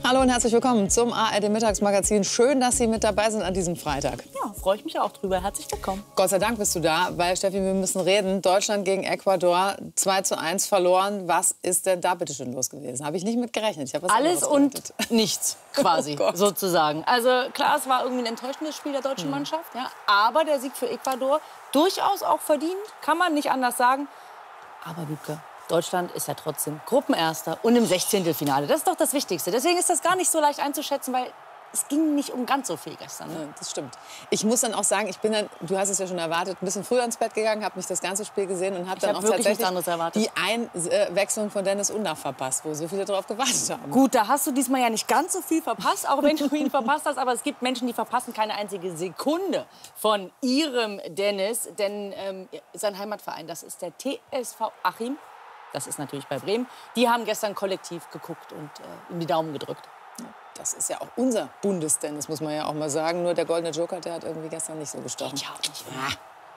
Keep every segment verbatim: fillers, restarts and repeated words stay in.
Hallo und herzlich willkommen zum A R D-Mittagsmagazin. Schön, dass Sie mit dabei sind an diesem Freitag. Ja, freue ich mich auch drüber. Herzlich willkommen. Gott sei Dank bist du da, weil, Steffi, wir müssen reden. Deutschland gegen Ecuador, zwei zu eins verloren. Was ist denn da bitte schön los gewesen? Habe ich nicht mit gerechnet. Ich was Alles und nichts, quasi, oh sozusagen. Also klar, es war irgendwie ein enttäuschendes Spiel der deutschen hm. Mannschaft. Ja, aber der Sieg für Ecuador durchaus auch verdient, kann man nicht anders sagen. Aber Wiebke, Deutschland ist ja trotzdem Gruppenerster und im Sechzehntelfinale. Das ist doch das Wichtigste. Deswegen ist das gar nicht so leicht einzuschätzen, weil es ging nicht um ganz so viel gestern. Ne? Ja, das stimmt. Ich muss dann auch sagen, ich bin dann, du hast es ja schon erwartet, ein bisschen früher ins Bett gegangen, habe nicht das ganze Spiel gesehen und habe dann hab auch tatsächlich die Einwechslung von Dennis Undaff verpasst, wo so viele darauf gewartet haben. Gut, da hast du diesmal ja nicht ganz so viel verpasst, auch wenn du ihn verpasst hast. Aber es gibt Menschen, die verpassen keine einzige Sekunde von ihrem Dennis. Denn ähm, sein Heimatverein, das ist der T S V Achim. Das ist natürlich bei Bremen. Die haben gestern kollektiv geguckt und äh, ihm die Daumen gedrückt. Das ist ja auch unser Bundes-Dennis, muss man ja auch mal sagen. Nur der goldene Joker, der hat irgendwie gestern nicht so gestochen. Ja, auch nicht. Ja.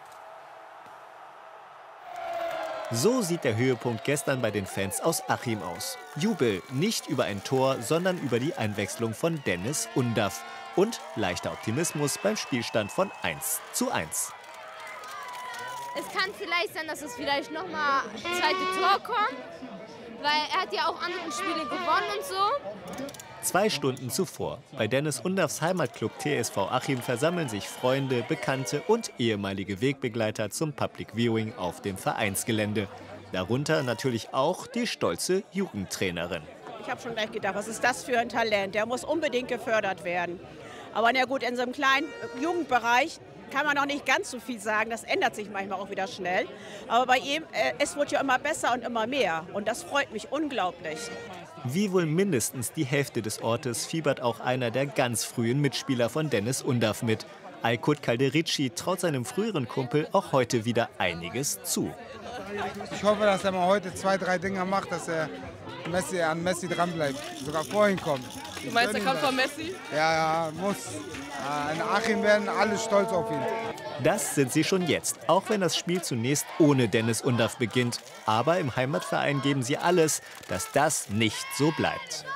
So sieht der Höhepunkt gestern bei den Fans aus Achim aus. Jubel nicht über ein Tor, sondern über die Einwechslung von Dennis Undaff. Und leichter Optimismus beim Spielstand von eins zu eins. Es kann vielleicht sein, dass es vielleicht noch mal ein zweites Tor kommt, weil er hat ja auch andere Spiele gewonnen und so. Zwei Stunden zuvor. Bei Dennis Undaffs Heimatclub T S V Achim versammeln sich Freunde, Bekannte und ehemalige Wegbegleiter zum Public Viewing auf dem Vereinsgelände. Darunter natürlich auch die stolze Jugendtrainerin. Ich habe schon gleich gedacht, was ist das für ein Talent? Der muss unbedingt gefördert werden. Aber na gut, in so einem kleinen Jugendbereich kann man noch nicht ganz so viel sagen. Das ändert sich manchmal auch wieder schnell. Aber bei ihm, äh, es wird ja immer besser und immer mehr. Und das freut mich unglaublich. Wie wohl mindestens die Hälfte des Ortes fiebert auch einer der ganz frühen Mitspieler von Dennis Undaff mit. Aykut Kalderici traut seinem früheren Kumpel auch heute wieder einiges zu. Ich hoffe, dass er mal heute zwei, drei Dinger macht, dass er Messi, an Messi dranbleibt, sogar vorhin kommt. Du meinst, er kommt von Messi? Ja, ja, muss. In Achim werden alle stolz auf ihn. Das sind sie schon jetzt, auch wenn das Spiel zunächst ohne Dennis Undaff beginnt. Aber im Heimatverein geben sie alles, dass das nicht so bleibt.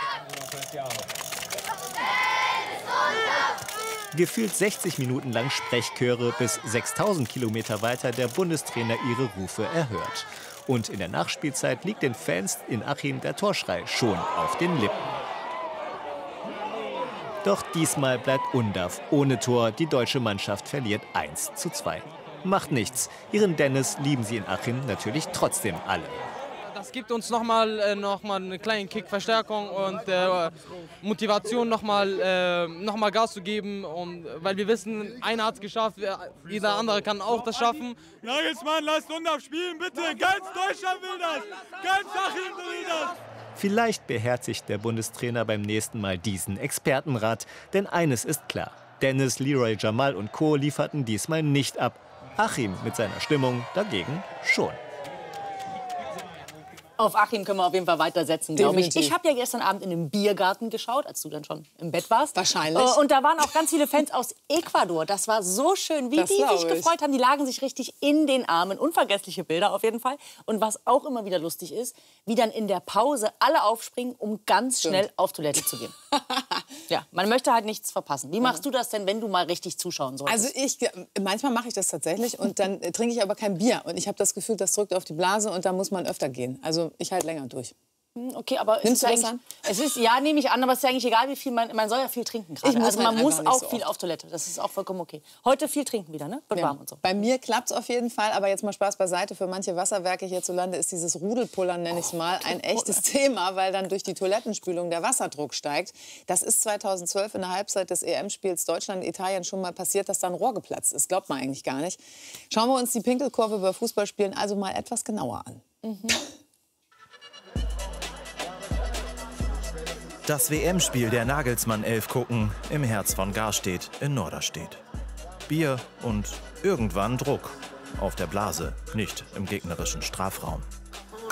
Gefühlt sechzig Minuten lang Sprechchöre, bis sechstausend Kilometer weiter der Bundestrainer ihre Rufe erhört. Und in der Nachspielzeit liegt den Fans in Achim der Torschrei schon auf den Lippen. Doch diesmal bleibt Undaff ohne Tor. Die deutsche Mannschaft verliert eins zu zwei. Macht nichts. Ihren Dennis lieben sie in Achim natürlich trotzdem alle. Das gibt uns nochmal äh, noch mal einen kleinen Kick, Verstärkung und äh, Motivation, nochmal äh, noch mal Gas zu geben. Und, weil wir wissen, einer hat es geschafft, jeder andere kann auch das schaffen. Nagelsmann, lasst Undaff spielen, bitte. Ganz Deutschland will das. Ganz Achim will das. Vielleicht beherzigt der Bundestrainer beim nächsten Mal diesen Expertenrat. Denn eines ist klar, Dennis, Leroy Jamal und Co. lieferten diesmal nicht ab. Achim mit seiner Stimmung dagegen schon. Auf Achim können wir auf jeden Fall weitersetzen, glaube ich. Ich habe ja gestern Abend in einem Biergarten geschaut, als du dann schon im Bett warst. Wahrscheinlich. Und da waren auch ganz viele Fans aus Ecuador. Das war so schön, wie das die sich ich. gefreut haben. Die lagen sich richtig in den Armen. Unvergessliche Bilder auf jeden Fall. Und was auch immer wieder lustig ist, wie dann in der Pause alle aufspringen, um ganz Stimmt. schnell auf Toilette zu gehen. Ja, man möchte halt nichts verpassen. Wie machst du das denn, wenn du mal richtig zuschauen solltest? Also ich, manchmal mache ich das tatsächlich und dann trinke ich aber kein Bier. Und ich habe das Gefühl, das drückt auf die Blase und da muss man öfter gehen. Also ich halte länger durch. Okay, aber Nimmst ist du es das an? Es ist, ja, nehme ich an, aber es ist ja eigentlich egal, wie viel man, man soll ja viel trinken gerade. Ich muss also man halt muss einfach nicht auch so viel oft. auf Toilette, das ist auch vollkommen okay. Heute viel trinken wieder, ne? Wird Ja. warm und so. Bei mir klappt es auf jeden Fall, aber jetzt mal Spaß beiseite. Für manche Wasserwerke hierzulande ist dieses Rudelpullern, nenne ich es mal, ein echtes Thema, weil dann durch die Toilettenspülung der Wasserdruck steigt. Das ist zweitausendzwölf in der Halbzeit des E M-Spiels Deutschland-Italien schon mal passiert, dass da ein Rohr geplatzt ist. Glaubt man eigentlich gar nicht. Schauen wir uns die Pinkelkurve bei Fußballspielen also mal etwas genauer an. Mhm. Das W M-Spiel der Nagelsmann-Elf gucken im Herz von Garstedt in Norderstedt. Bier und irgendwann Druck auf der Blase, nicht im gegnerischen Strafraum.